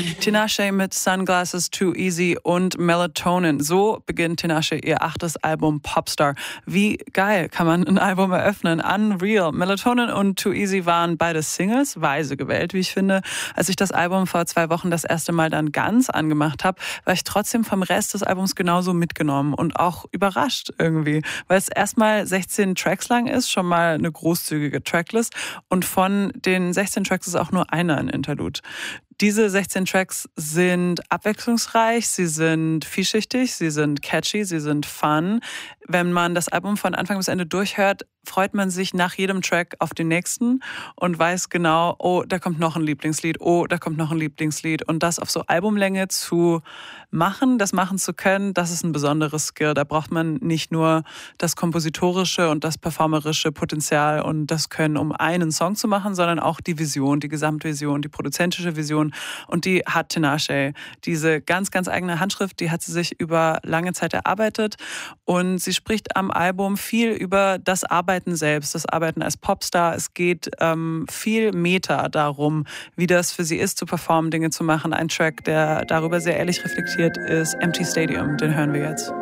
Tinashe mit Sunglasses Too Easy und Melatonin. So beginnt Tinashe ihr 8. Album Popstar. Wie geil kann man ein Album eröffnen? Unreal. Melatonin und Too Easy waren beide Singles, weise gewählt, wie ich finde. Als ich das Album vor 2 Wochen das erste Mal dann ganz angemacht habe, war ich trotzdem vom Rest des Albums genauso mitgenommen und auch überrascht irgendwie, weil es erstmal 16 Tracks lang ist, schon mal eine großzügige Tracklist, und von den 16 Tracks ist auch nur einer ein Interlude. Diese 16 Tracks sind abwechslungsreich, sie sind vielschichtig, sie sind catchy, sie sind fun. Wenn man das Album von Anfang bis Ende durchhört, freut man sich nach jedem Track auf den nächsten und weiß genau, oh, da kommt noch ein Lieblingslied, oh, da kommt noch ein Lieblingslied. Und das auf so Albumlänge zu machen, das machen zu können, das ist ein besonderes Skill. Da braucht man nicht nur das kompositorische und das performerische Potenzial und das Können, um einen Song zu machen, sondern auch die Vision, die Gesamtvision, die produzentische Vision. Und die hat Tinashe. Diese ganz, ganz eigene Handschrift, die hat sie sich über lange Zeit erarbeitet. Und sie spricht am Album viel über das Arbeiten selbst, das Arbeiten als Popstar. Es geht viel Meta darum, wie das für sie ist, zu performen, Dinge zu machen. Ein Track, der darüber sehr ehrlich reflektiert, ist Empty Stadium. Den hören wir jetzt.